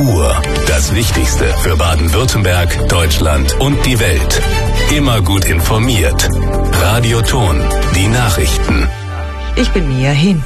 Uhr. Das Wichtigste für Baden-Württemberg, Deutschland und die Welt. Immer gut informiert. Radio Ton, die Nachrichten. Ich bin Mia Hin.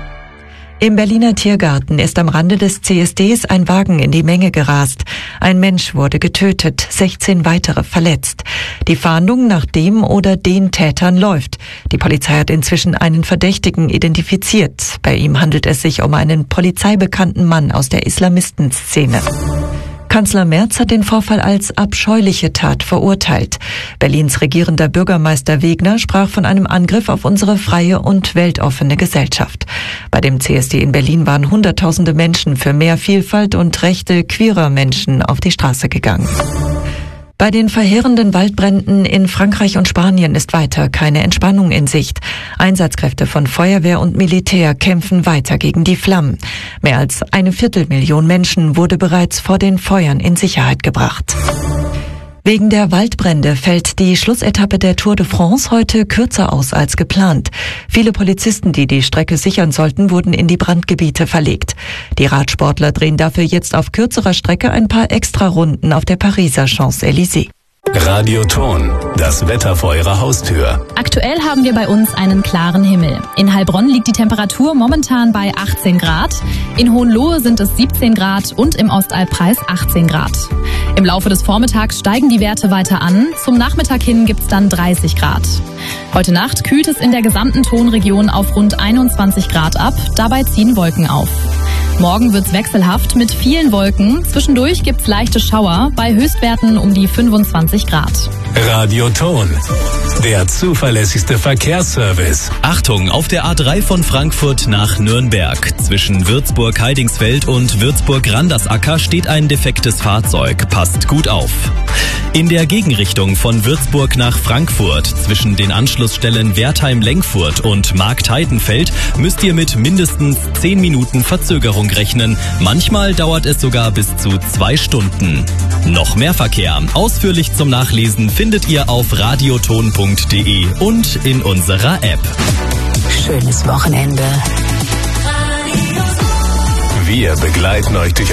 Im Berliner Tiergarten ist am Rande des CSDs ein Wagen in die Menge gerast. Ein Mensch wurde getötet, 16 weitere verletzt. Die Fahndung nach dem oder den Tätern läuft. Die Polizei hat inzwischen einen Verdächtigen identifiziert. Bei ihm handelt es sich um einen polizeibekannten Mann aus der Islamistenszene. Kanzler Merz hat den Vorfall als abscheuliche Tat verurteilt. Berlins regierender Bürgermeister Wegner sprach von einem Angriff auf unsere freie und weltoffene Gesellschaft. Bei dem CSD in Berlin waren Hunderttausende Menschen für mehr Vielfalt und Rechte queerer Menschen auf die Straße gegangen. Bei den verheerenden Waldbränden in Frankreich und Spanien ist weiter keine Entspannung in Sicht. Einsatzkräfte von Feuerwehr und Militär kämpfen weiter gegen die Flammen. Mehr als 250.000 Menschen wurde bereits vor den Feuern in Sicherheit gebracht. Wegen der Waldbrände fällt die Schlussetappe der Tour de France heute kürzer aus als geplant. Viele Polizisten, die die Strecke sichern sollten, wurden in die Brandgebiete verlegt. Die Radsportler drehen dafür jetzt auf kürzerer Strecke ein paar Extrarunden auf der Pariser Champs-Élysées. Radio Ton, das Wetter vor Ihrer Haustür. Aktuell haben wir bei uns einen klaren Himmel. In Heilbronn liegt die Temperatur momentan bei 18 Grad. In Hohenlohe sind es 17 Grad und im Ostalbkreis 18 Grad. Im Laufe des Vormittags steigen die Werte weiter an. Zum Nachmittag hin gibt's dann 30 Grad. Heute Nacht kühlt es in der gesamten Tonregion auf rund 21 Grad ab. Dabei ziehen Wolken auf. Morgen wird's wechselhaft mit vielen Wolken. Zwischendurch gibt's leichte Schauer bei Höchstwerten um die 25 Grad. Radio Ton, der zuverlässigste Verkehrsservice. Achtung, auf der A3 von Frankfurt nach Nürnberg. Zwischen Würzburg-Heidingsfeld und Würzburg-Randersacker steht ein defektes Fahrzeug. Passt gut auf. In der Gegenrichtung von Würzburg nach Frankfurt zwischen den Anschlussstellen Wertheim-Lenkfurt und Markt-Heidenfeld müsst ihr mit mindestens 10 Minuten Verzögerung rechnen. Manchmal dauert es sogar bis zu 2 Stunden. Noch mehr Verkehr, ausführlich zum Nachlesen, findet ihr auf radioton.de und in unserer App. Schönes Wochenende. Wir begleiten euch durch